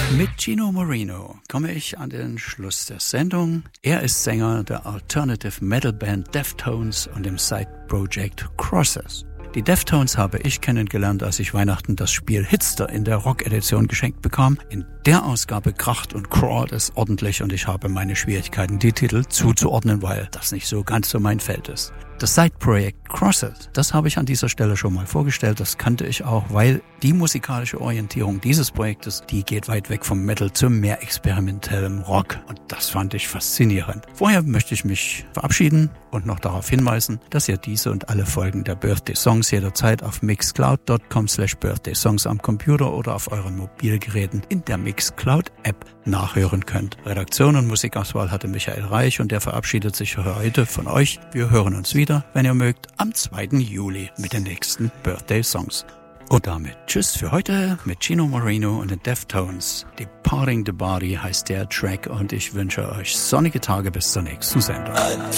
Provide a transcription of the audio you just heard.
Mit Gino Marino komme ich an den Schluss der Sendung. Er ist Sänger der Alternative Metal Band Deftones und dem Side-Project Crosses. Die Deftones habe ich kennengelernt, als ich Weihnachten das Spiel Hitster in der Rock-Edition geschenkt bekam. In der Ausgabe kracht und crawlt es ordentlich und ich habe meine Schwierigkeiten, die Titel zuzuordnen, weil das nicht so ganz so mein Feld ist. Das Side-Project Crosses, das habe ich an dieser Stelle schon mal vorgestellt, das kannte ich auch, weil die musikalische Orientierung dieses Projektes, die geht weit weg vom Metal zu mehr experimentellem Rock und das fand ich faszinierend. Vorher möchte ich mich verabschieden und noch darauf hinweisen, dass ihr diese und alle Folgen der Birthday Songs jederzeit auf mixcloud.com/birthdaysongs am Computer oder auf euren Mobilgeräten in der Mixcloud App nachhören könnt. Redaktion und Musikauswahl hatte Michael Reich und der verabschiedet sich für heute von euch. Wir hören uns wieder, wenn ihr mögt, am 2. Juli mit den nächsten Birthday Songs. Und damit tschüss für heute mit Gino Marino und den Deftones. Departing the Body heißt der Track und ich wünsche euch sonnige Tage bis zur nächsten Sendung.